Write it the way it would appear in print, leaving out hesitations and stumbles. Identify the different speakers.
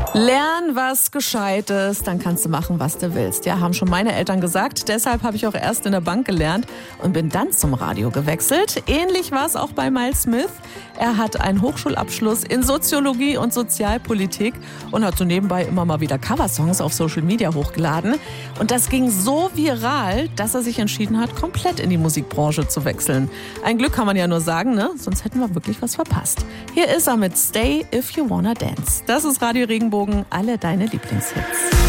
Speaker 1: Lern was Gescheites, dann kannst du machen, was du willst. Ja, haben schon meine Eltern gesagt. Deshalb habe ich auch erst in der Bank gelernt und bin dann zum Radio gewechselt. Ähnlich war es auch bei Miles Smith. Er hat einen Hochschulabschluss in Soziologie und Sozialpolitik und hat so nebenbei immer mal wieder Coversongs auf Social Media hochgeladen. Und das ging so viral, dass er sich entschieden hat, komplett in die Musikbranche zu wechseln. Ein Glück kann man ja nur sagen, ne? Sonst hätten wir wirklich was verpasst. Hier ist er mit Stay If You Wanna Dance. Das ist Radio Regenbogen, alle deine Lieblingshits.